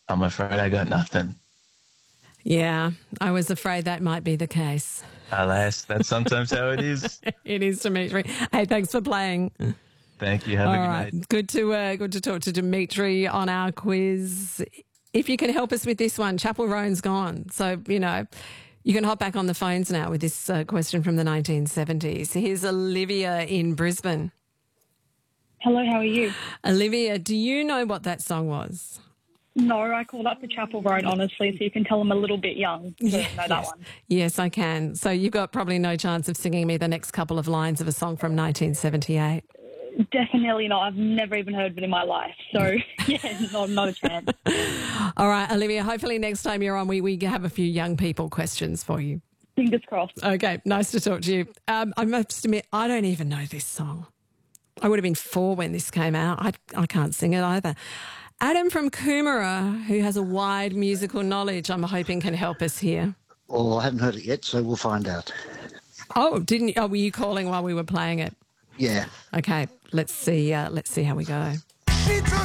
I'm afraid I got nothing. Yeah, I was afraid that might be the case. Alas, that's sometimes how it is. It is, Dimitri. Hey, thanks for playing. Thank you. Have All a good right, night. good to talk to Dimitri on our quiz. If you can help us with this one, Chapel Roan's gone. So, you can hop back on the phones now with this question from the 1970s. Here's Olivia in Brisbane. Hello, how are you? Olivia, do you know what that song was? No, I called up the Chapel Road, honestly, so you can tell I'm a little bit young to know that one. Yes, I can. So you've got probably no chance of singing me the next couple of lines of a song from 1978. Definitely not. I've never even heard of it in my life. So, yeah, not a chance. All right, Olivia, hopefully next time you're on, we have a few young people questions for you. Fingers crossed. Okay, nice to talk to you. I must admit, I don't even know this song. I would have been 4 when this came out. I can't sing it either. Adam from Coomera, who has a wide musical knowledge, I'm hoping can help us here. Well, I haven't heard it yet, so we'll find out. Oh, didn't you? Oh, were you calling while we were playing it? Yeah. Okay, let's see how we go. She took